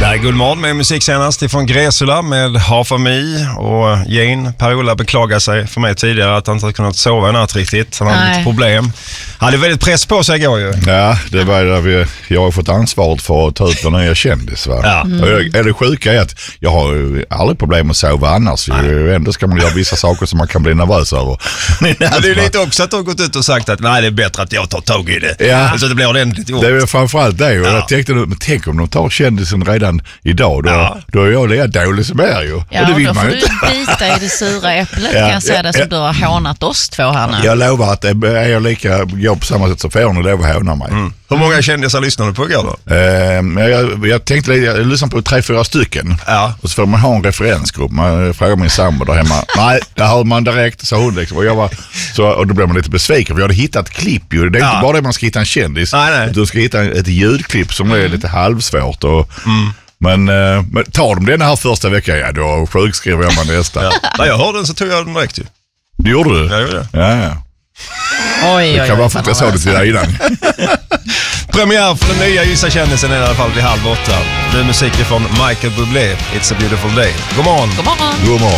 Här är Guldmorgon med musik senast ifrån Gräsula med Half of Me och Jane. Per-Ola beklagar sig för mig tidigare att han inte kunnat sova en natt riktigt. Han hade lite problem. Han hade väldigt press på sig igår ju. Ja, det var där jag har fått ansvaret för att ta ut den nya kändis. Va? Ja. Och det sjuka är att jag har ju aldrig problem att sova annars. Ändå ska man göra vissa saker som man kan bli nervös över. Men det är lite också att du har gått ut och sagt att nej, det är bättre att jag tar tag i det. Ja. Så det blir ordentligt gjort. Det är framförallt det. Och jag tänkte, men tänk om de tar kändisen redan idag. Då är jag lika dålig som är ju. Ja, och det vill då får man inte. Du bita i det sura äpplet kan jag säga det som du har hånat oss två här nu. Jag lovar att är jag lika jobb på samma sätt så får jag nog lov att håna mig. Hur många kändisar lyssnar du på igår då? Jag tänkte, jag lyssnar på 3-4 stycken. Ja. Och så får man ha en referensgrupp. Man frågar min sambo där hemma. Nej, det hör man direkt, sa hon liksom. Och då blev man lite besviken för jag hade hittat klipp ju. Det är inte bara det man ska hitta en kändis. Nej. Du ska hitta ett ljudklipp som är lite halvsvårt Men tar de den här första veckan, då sjukskriver jag mig nästa. När jag hörde den så tog jag den direkt ju. Det gjorde du? Jag gjorde det. Ja. Oj, det kan vara för att jag sa det till dig innan. Premiär för den nya Gissa kändisen i alla fall vid 7:30. Nu musik från Michael Bublé, It's a beautiful day. God morgon. God morgon. God morgon.